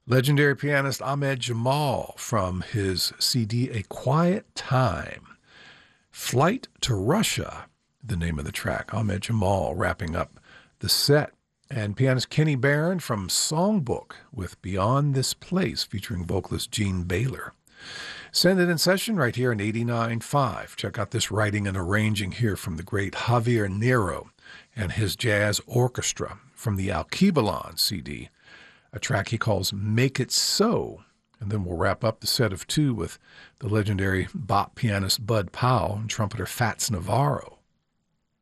Legendary pianist Ahmed Jamal from his CD A Quiet Time. Flight to Russia, the name of the track. Ahmed Jamal wrapping up the set. And pianist Kenny Barron from Songbook with Beyond This Place featuring vocalist Gene Baylor. Send it in session right here in 89.5. Check out this writing and arranging here from the great Javier Nero and his jazz orchestra from the Alkebulan CD, a track he calls Make It So. And then we'll wrap up the set of two with the legendary bop pianist Bud Powell and trumpeter Fats Navarro